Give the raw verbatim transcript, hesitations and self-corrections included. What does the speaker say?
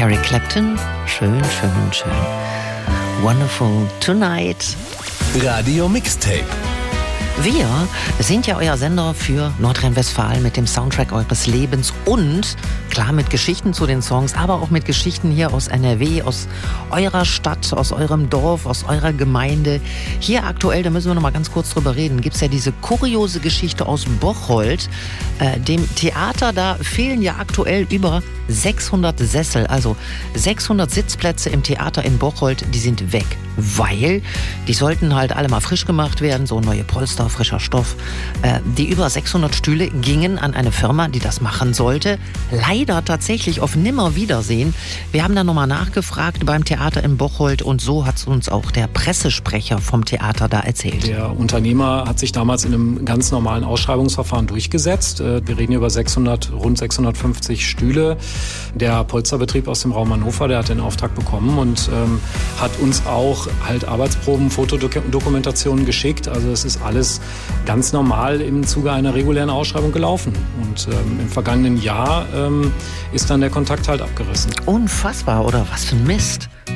Eric Clapton, schön, schön, schön. Wonderful Tonight. Radio Mixtape. Wir sind ja euer Sender für Nordrhein-Westfalen mit dem Soundtrack eures Lebens und klar mit Geschichten zu den Songs, aber auch mit Geschichten hier aus N R W, aus eurer Stadt, aus eurem Dorf, aus eurer Gemeinde. Hier aktuell, da müssen wir noch mal ganz kurz drüber reden, gibt es ja diese kuriose Geschichte aus Bocholt, äh, dem Theater. Da fehlen ja aktuell über sechshundert Sessel, also sechshundert Sitzplätze im Theater in Bocholt, die sind weg, weil die sollten halt alle mal frisch gemacht werden, so neue Polster, frischer Stoff. Äh, die über sechshundert Stühle gingen an eine Firma, die das machen sollte. Leider tatsächlich auf Nimmerwiedersehen. Wir haben da nochmal nachgefragt beim Theater in Bocholt und so hat es uns auch der Pressesprecher vom Theater da erzählt. Der Unternehmer hat sich damals in einem ganz normalen Ausschreibungsverfahren durchgesetzt. Wir reden hier über sechshundert, rund sechshundertfünfzig Stühle. Der Polsterbetrieb aus dem Raum Hannover, der hat den Auftrag bekommen und ähm, hat uns auch halt Arbeitsproben, Fotodokumentationen geschickt. Also es ist alles ganz normal im Zuge einer regulären Ausschreibung gelaufen. Und ähm, im vergangenen Jahr ähm, ist dann der Kontakt halt abgerissen. Unfassbar, oder was für ein Mist.